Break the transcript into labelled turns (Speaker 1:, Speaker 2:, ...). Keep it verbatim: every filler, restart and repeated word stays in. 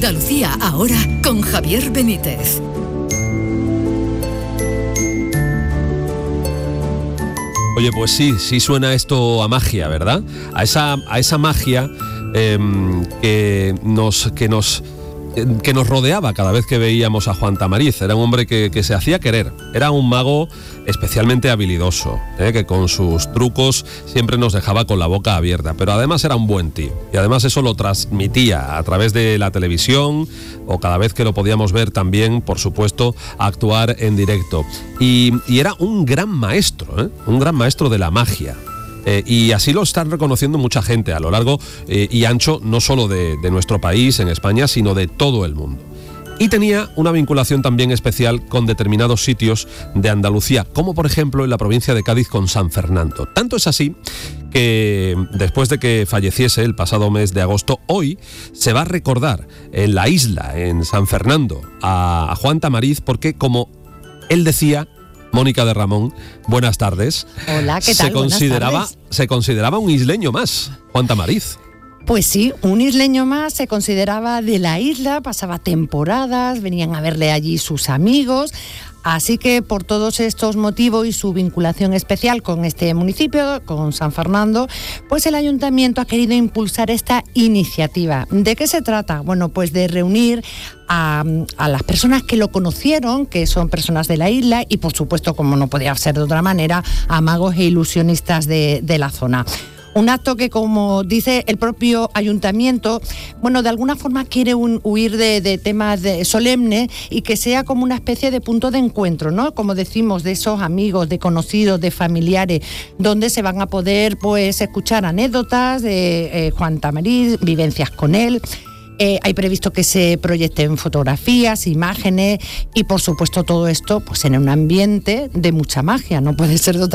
Speaker 1: Andalucía ahora con Javier Benítez.
Speaker 2: Oye, pues sí, sí suena esto a magia, ¿verdad? A esa, a esa magia eh, que nos, que nos, eh, que nos rodeaba cada vez que veíamos a Juan Tamariz. Era un hombre que, que se hacía querer. Era un mago especialmente habilidoso, ¿eh? que con sus trucos siempre nos dejaba con la boca abierta. Pero además era un buen tío. Y además eso lo transmitía a través de la televisión o cada vez que lo podíamos ver también, por supuesto, actuar en directo. Y, y era un gran maestro, ¿eh? un gran maestro de la magia. Eh, y así lo están reconociendo mucha gente a lo largo eh, y ancho, no solo de, de nuestro país, en España, sino de todo el mundo. Y tenía una vinculación también especial con determinados sitios de Andalucía, como por ejemplo en la provincia de Cádiz con San Fernando. Tanto es así que después de que falleciese el pasado mes de agosto, hoy se va a recordar en la isla, en San Fernando, a, a Juan Tamariz, porque como él decía, Mónica de Ramón, buenas tardes.
Speaker 3: Hola, ¿qué tal?
Speaker 2: Se consideraba, se consideraba un isleño más, Juan Tamariz.
Speaker 3: Pues sí, un isleño más, se consideraba de la isla, pasaba temporadas, venían a verle allí sus amigos. Así que por todos estos motivos y su vinculación especial con este municipio, con San Fernando, pues el ayuntamiento ha querido impulsar esta iniciativa. ¿De qué se trata? Bueno, pues de reunir a, a las personas que lo conocieron, que son personas de la isla, y por supuesto, como no podía ser de otra manera, a magos e ilusionistas de, de la zona. Un acto que, como dice el propio ayuntamiento, bueno, de alguna forma quiere un, huir de, de temas de, solemnes y que sea como una especie de punto de encuentro, ¿no? Como decimos, de esos amigos, de conocidos, de familiares, donde se van a poder, pues, escuchar anécdotas de eh, Juan Tamariz, vivencias con él. Eh, hay previsto que se proyecten fotografías, imágenes y, por supuesto, todo esto pues en un ambiente de mucha magia, no puede ser de otra